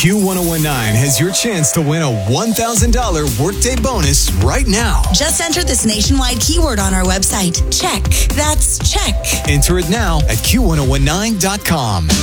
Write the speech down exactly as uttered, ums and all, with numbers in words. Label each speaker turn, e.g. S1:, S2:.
S1: Q one oh one nine has your chance to win a one thousand dollars workday bonus right now.
S2: Just enter this nationwide keyword on our website. Check. That's check.
S1: Enter it now at Q one oh one nine dot com.